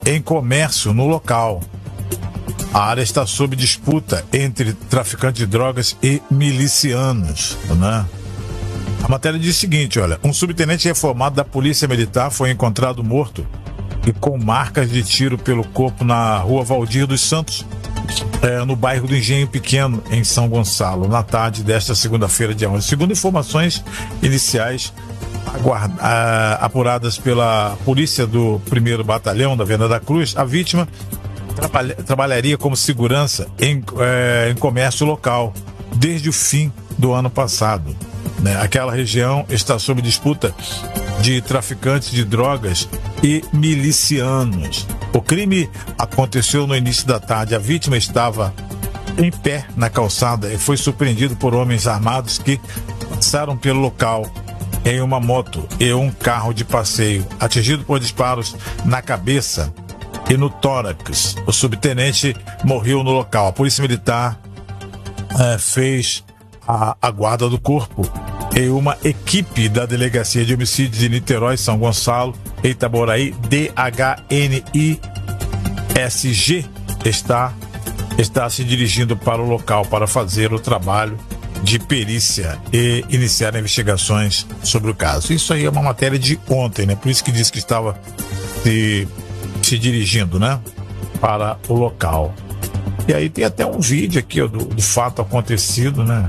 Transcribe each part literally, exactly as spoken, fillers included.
em comércio no local. A área está sob disputa entre traficantes de drogas e milicianos, né? A matéria diz o seguinte, olha, um subtenente reformado da Polícia Militar foi encontrado morto e com marcas de tiro pelo corpo na rua Valdir dos Santos, é, no bairro do Engenho Pequeno, em São Gonçalo, na tarde desta segunda-feira, dia onze. Segundo informações iniciais aguarda, a, apuradas pela polícia do primeiro Batalhão da Venda da Cruz, a vítima trabalha, trabalharia como segurança em, é, em comércio local desde o fim do ano passado. Né? Aquela região está sob disputa de traficantes de drogas e milicianos. O crime aconteceu no início da tarde. A vítima estava em pé na calçada e foi surpreendido por homens armados que passaram pelo local em uma moto e um carro de passeio, atingido por disparos na cabeça e no tórax. O subtenente morreu no local. A Polícia Militar eh, fez a, a guarda do corpo e uma equipe da Delegacia de Homicídios de Niterói, São Gonçalo e Itaboraí, D H N I S G, está, está se dirigindo para o local para fazer o trabalho de perícia e iniciar investigações sobre o caso. Isso aí é uma matéria de ontem, né? Por isso que disse que estava se, se dirigindo, né, para o local. E aí tem até um vídeo aqui, ó, do, do fato acontecido, né?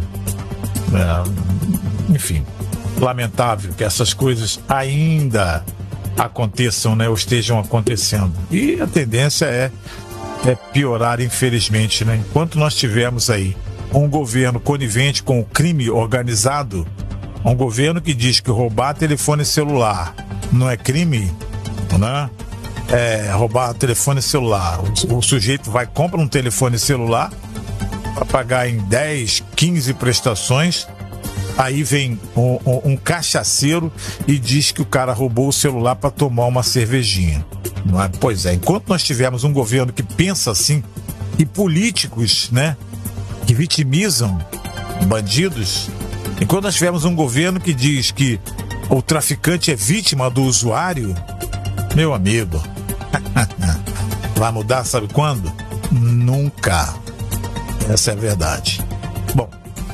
É, enfim, lamentável que essas coisas ainda aconteçam, né, ou estejam acontecendo. E a tendência é, é piorar, infelizmente, né? Enquanto nós tivermos aí um governo conivente com o crime organizado, um governo que diz que roubar telefone celular não é crime, né? É, roubar telefone celular. O, o sujeito vai, compra um telefone celular para pagar em dez, quinze prestações, aí vem um, um, um cachaceiro e diz que o cara roubou o celular para tomar uma cervejinha. Não é? Pois é, enquanto nós tivermos um governo que pensa assim, e políticos, né, que vitimizam bandidos, enquanto nós tivermos um governo que diz que o traficante é vítima do usuário, meu amigo, vai mudar, sabe quando? Nunca. Essa é a verdade. Bom,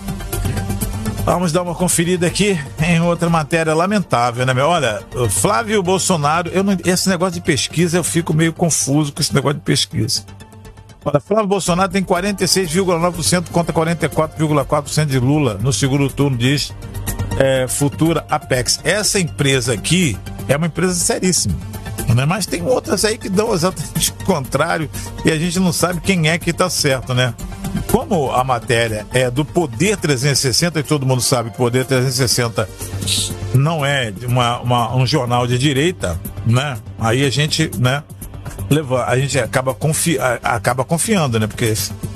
vamos dar uma conferida aqui em outra matéria lamentável, né, meu? Olha, Flávio Bolsonaro, eu não, esse negócio de pesquisa, eu fico meio confuso com esse negócio de pesquisa. Olha, Flávio Bolsonaro tem quarenta e seis vírgula nove por cento contra quarenta e quatro vírgula quatro por cento de Lula no segundo turno, diz é, Futura Apex. Essa empresa aqui é uma empresa seríssima, né? Mas tem outras aí que dão exatamente o contrário e a gente não sabe quem é que está certo, né? Como a matéria é do Poder trezentos e sessenta, e todo mundo sabe que o Poder trezentos e sessenta não é uma, uma, um jornal de direita, né? Aí a gente, né, leva, a gente acaba, confi, acaba confiando, né? Porque,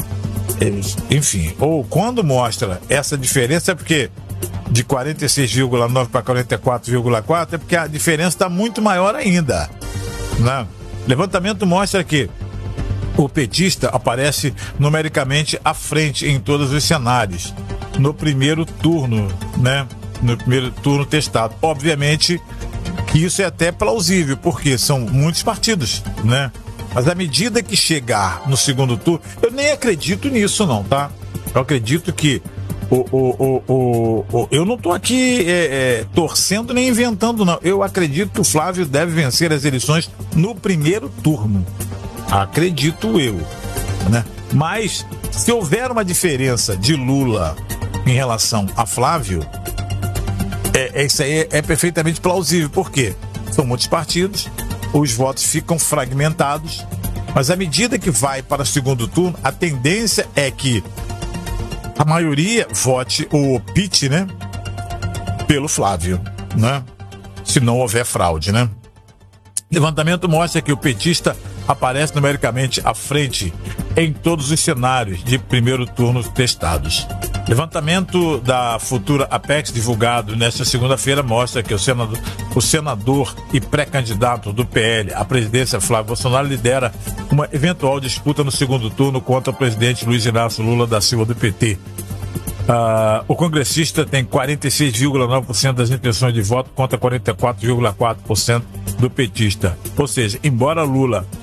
enfim, ou quando mostra essa diferença é porque de quarenta e seis vírgula nove para quarenta e quatro vírgula quatro é porque a diferença está muito maior ainda, né? Levantamento mostra que o petista aparece numericamente à frente em todos os cenários no primeiro turno, né? No primeiro turno testado. Obviamente que isso é até plausível, porque são muitos partidos, né? Mas à medida que chegar no segundo turno, eu nem acredito nisso não, tá? Eu acredito que o, o, o, o, o, eu não estou aqui é, é, torcendo nem inventando, não. Eu acredito que o Flávio deve vencer as eleições no primeiro turno. Acredito eu, né? Mas se houver uma diferença de Lula em relação a Flávio, é, é, isso aí é, é perfeitamente plausível. Por quê? São muitos partidos, os votos ficam fragmentados, mas à medida que vai para o segundo turno, a tendência é que a maioria vote ou opte, né, pelo Flávio, né? Se não houver fraude, né? Levantamento mostra que o petista aparece numericamente à frente em todos os cenários de primeiro turno testados. Levantamento da Futura Apex divulgado nesta segunda-feira mostra que o senador, o senador e pré-candidato do P L à presidência, Flávio Bolsonaro, lidera uma eventual disputa no segundo turno contra o presidente Luiz Inácio Lula da Silva do P T. Uh, o congressista tem quarenta e seis vírgula nove por cento das intenções de voto contra quarenta e quatro vírgula quatro por cento do petista. Ou seja, embora Lula